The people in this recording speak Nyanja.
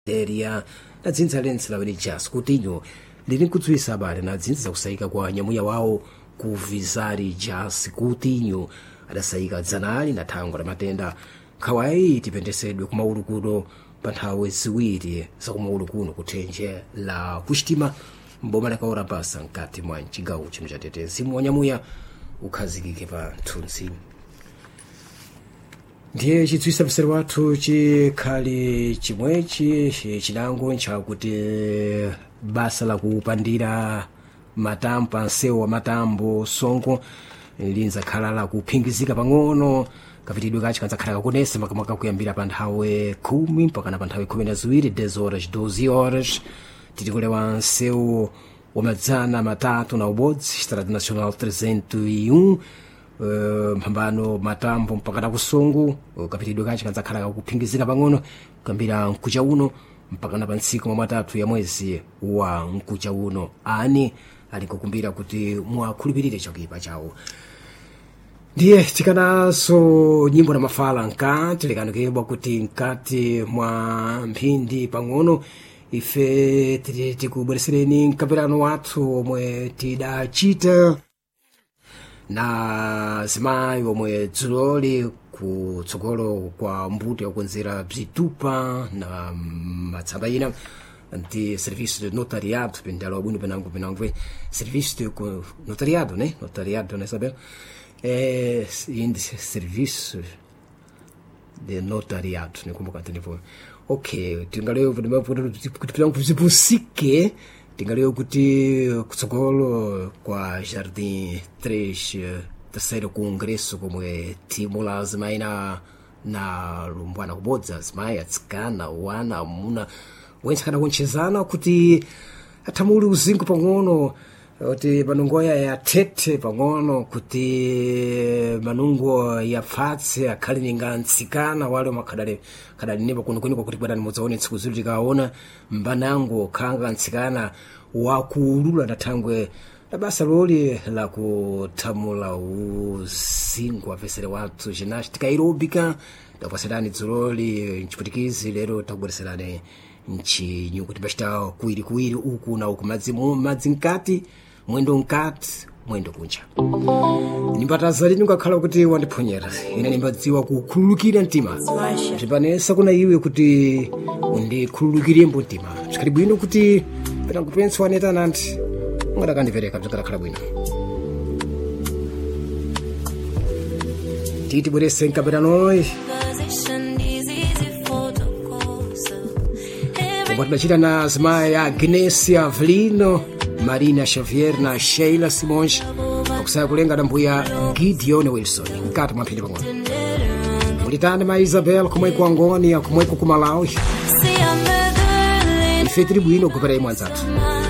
area na dzinza lense la Jas Coutinho lili nkudziwisa abale na dzinza zakusayika kwa nyamuya wawo ku Vizari Jas Coutinho adasayika dzanali na thangwe la matenda khawayi tipendesedwe kumaulu kuno pa nthawi ziwiri zakumaulu kuno kuthenje la kuchitima mboma lakaora basa mkati mwa chigawo chino cha Tete. Mzimu wa nyamuya ukhazikike pa mthunzi. Ndiye chidziwisa mseri wathu chikhali chimwechi chinango chakuti basa la kupandira matambo ansewu wa matambo Songo linza khala la kuphingizika pang'ono kapitidwe kachi kanzakhala kakunesa makamaka kuyambira pa nthawi 10 mpaka na pa nthawi 12 10 horas 12 horas titikulewa nsewu wamadzana matatu na ubodzi Estrada Nacional 301 mphambano matambo mpaka na kusungu kapitidwe kachi kanzakhala kakuphingizika pang'ono kuyambira mkucha uno mpaka na pa ntsiku mwa matatu ya mwezi wa mkucha uno ani alikukumbira kuti mwakhulupirire chakuipa chawo. Ndiye tikanaso nyimbo na mafala nkati likanukebwa kuti nkati mwa mphindi pang'ono ife tikubweresereni mkapirano wathu omwe tidachita na zimayi omwe dzuloli kutsogolo kwa mbuto yakukonzera bzitupa na matsamba ina anti serviço de notariado pendalo abuno penango serviço de notariado, né? Notariado, né, sabe? Serviço de notariado, né? Como canta nipo. Ok, tingaleo kuti kuzipusike tingaleo kuti kutsogolo kwa Jardim 3 terceiro congresso como timula azimai na lumbwana kubodza azimai atsikana wana amuna wense kana kunchezana kuti atamuli uzingu pang'ono kuti manungoya yatete pang'ono kuti manungo yapfatse akhali ninga ntsikana wale makhadale nepa kuno kuti bwana mudzaone tsiku zili tikaona mbanango khanga ntsikana wakuulula na thangwe la basa loli la kuthamula uzingu apesere wathu cinaci tikairobika takupasirani dzuloli mchiputikizi lero takubwereserani mchinyu kuti bachita kuwiri uku na uku madzi nkati mwendo kunja. Nimbataza lini ngakhala kuti wandiphonyera ine nimbadziwa kukhululukira mtima zvipanesa kuna iwe kuti undikhululukire mtima zvikali bwino kuti pena kupensa waneta nanti ungadakandimvereka bzakakhala bwino titibwerese nkapitanoyi omwe tidachita na azimayi a Agnesia Avelino, Marina Xavier na Sheila Simões pakusaya kulenga na mbuya Gideon Wilson mkati mwa mphindi pang'ono mulitani ma Isabel kumweko Angonia kumweko ku Malawi ife tili bwino kupera imwe anzathu